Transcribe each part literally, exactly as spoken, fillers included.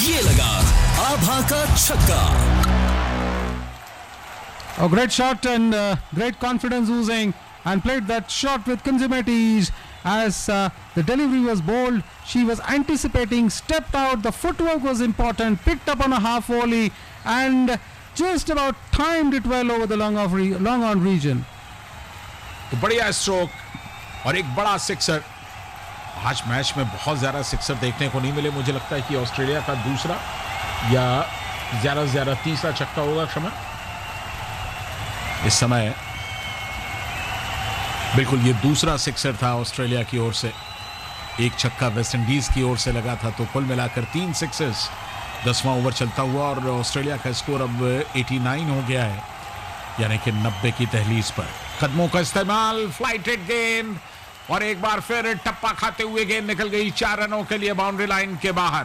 ये लगा आभा का छक्का. A great shot and uh, great confidence oozing, and played that shot with consummate ease. As uh, the delivery was bold, she was anticipating, stepped out, the footwork was important, picked up on a half volley, and just about timed it well over the long, off re- long on region. तो बढ़िया stroke और एक बड़ा sixer. आज match में बहुत ज़्यादा sixer देखने को नहीं मिले. मुझे लगता है कि ऑस्ट्रेलिया का दूसरा या ज़्यादा से ज़्यादा तीसरा छक्का होगा. क्षमा, इस समय बिल्कुल ये दूसरा सिक्सर था ऑस्ट्रेलिया की ओर से. एक छक्का वेस्ट इंडीज की ओर से लगा था. तो कुल मिलाकर तीन सिक्सेस. दसवां ओवर चलता हुआ और ऑस्ट्रेलिया का स्कोर अब नवासी हो गया है, यानी कि नब्बे की दहलीज पर. कदमों का इस्तेमाल, फ्लाइटेड गेंद, और एक बार फिर टप्पा खाते हुए गेंद निकल गई चार रनों के लिए बाउंड्री लाइन के बाहर.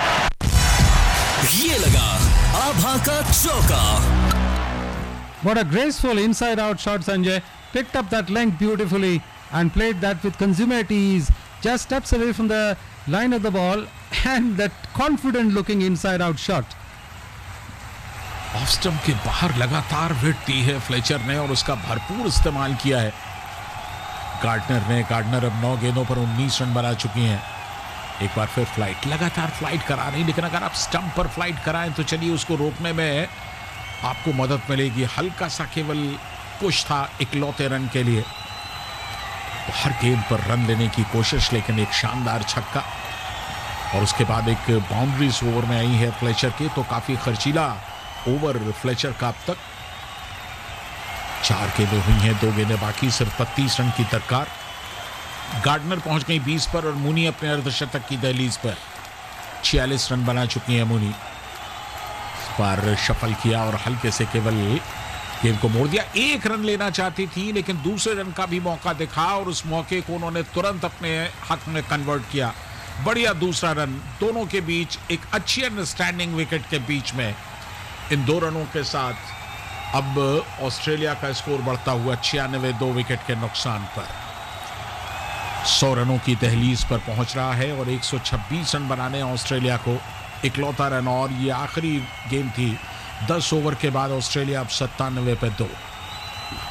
ये लगा आभा का चौका. What a graceful inside-out shot, Sanjay. Picked up that length beautifully and played that with consummate ease. Just steps away from the line of the ball, and that confident-looking inside-out shot. Off stump के बाहर लगातार wicket दी है Fletcher ने और उसका भरपूर इस्तेमाल किया है गार्डनर ने. गार्डनर अब नौ गेंदों पर उन्नीस रन बना चुकी हैं. एक बार फिर फ्लाइट, लगातार फ्लाइट करा रही, लेकिन अगर आप स्टंप पर फ्लाइट कराएं तो चलिए उसको रोकने में आपको मदद मिलेगी. हल्का सा केवल पुश था इकलौते रन के लिए. तो हर गेंद पर रन लेने की कोशिश, लेकिन एक शानदार छक्का. और उसके बाद एक बाउंड्रीज ओवर में आई है फ्लेचर के. तो काफी खर्चीला ओवर फ्लेचर का अब तक. चार गेंदें हुई हैं, दो गेंदें बाकी, सिर्फ बत्तीस रन की दरकार. गार्डनर पहुंच गई बीस पर और मुनी अपने अर्धशतक की दहलीज पर. छियालीस रन बना चुकी है मुनी. पर शफल किया और हल्के से केवल गेंद को मोड़ दिया. एक रन लेना चाहती थी, लेकिन दूसरे रन का भी मौका दिखा और उस मौके को उन्होंने तुरंत अपने हक में कन्वर्ट किया. बढ़िया दूसरा रन. दोनों के बीच एक अच्छी अंडरस्टैंडिंग विकेट के बीच में. इन दो रनों के साथ अब ऑस्ट्रेलिया का स्कोर बढ़ता हुआ छियानवे दो विकेट के नुकसान पर सौ रनों की दहलीज पर पहुंच रहा है. और एक सौ छब्बीस रन बनाने ऑस्ट्रेलिया को, इकलौता रन. और ये आखिरी गेम थी. दस ओवर के बाद ऑस्ट्रेलिया अब सत्तानवे पे दो.